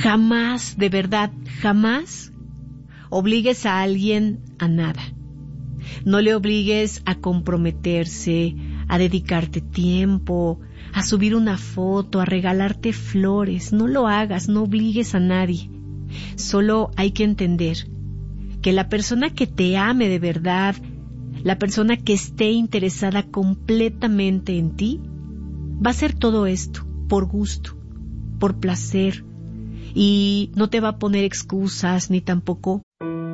Jamás, de verdad, jamás obligues a alguien a nada. No le obligues a comprometerse, a dedicarte tiempo, a subir una foto, a regalarte flores. No lo hagas, no obligues a nadie. Solo hay que entender que la persona que te ame de verdad, la persona que esté interesada completamente en ti, va a hacer todo esto por gusto, por placer, y no te va a poner excusas ni tampoco